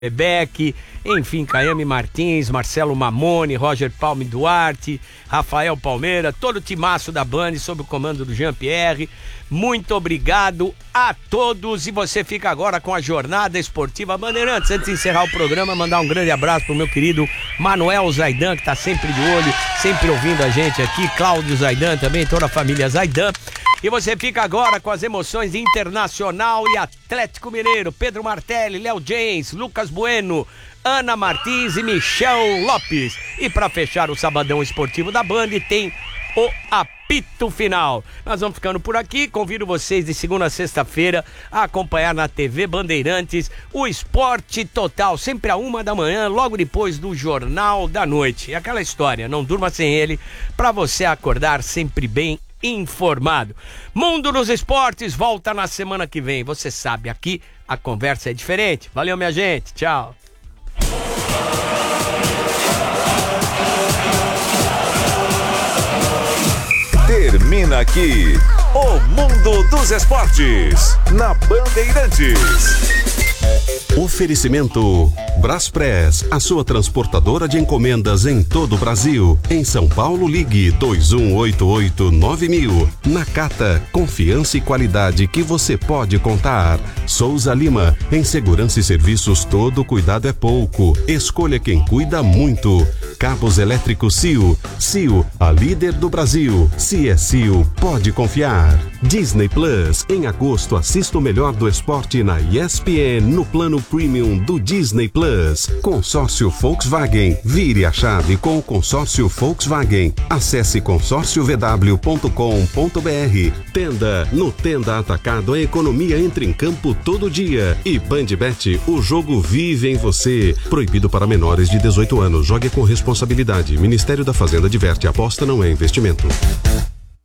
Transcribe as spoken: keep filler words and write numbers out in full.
Beck, enfim, Caiame Martins, Marcelo Mamone, Roger Palme Duarte, Rafael Palmeira, todo o timaço da Band sob o comando do Jean-Pierre. Muito obrigado a todos e você fica agora com a Jornada Esportiva Bandeirantes. Antes de encerrar o programa, mandar um grande abraço pro meu querido Manuel Zaidan, que tá sempre de olho, sempre ouvindo a gente aqui, Cláudio Zaidan também, toda a família Zaidan. E você fica agora com as emoções de Internacional e Atlético Mineiro, Pedro Martelli, Léo James, Lucas Bueno, Ana Martins e Michel Lopes. E para fechar o Sabadão Esportivo da Band tem o apito final. Nós vamos ficando por aqui, convido vocês de segunda a sexta-feira a acompanhar na T V Bandeirantes o Esporte Total, sempre a uma da manhã, logo depois do Jornal da Noite. É aquela história, não durma sem ele, para você acordar sempre bem informado. Mundo dos Esportes volta na semana que vem. Você sabe, aqui a conversa é diferente. Valeu, minha gente. Tchau. Termina aqui o Mundo dos Esportes na Bandeirantes. Oferecimento Braspress, a sua transportadora de encomendas em todo o Brasil. Em São Paulo, ligue dois um oito oito nove mil. Nakata, confiança e qualidade que você pode contar. Souza Lima, em segurança e serviços todo cuidado é pouco. Escolha quem cuida muito. Cabos elétricos C I O. C I O, a líder do Brasil. Se é C I O, pode confiar. Disney Plus, em agosto assista o melhor do esporte na E S P N no plano Premium do Disney Plus. Consórcio Volkswagen. Vire a chave com o consórcio Volkswagen. Acesse consórcio v w ponto com ponto b r. Tenda. No Tenda Atacado, a economia entra em campo todo dia. E Bandbet, o jogo vive em você. Proibido para menores de dezoito anos. Jogue com responsabilidade. Ministério da Fazenda adverte: aposta não é investimento.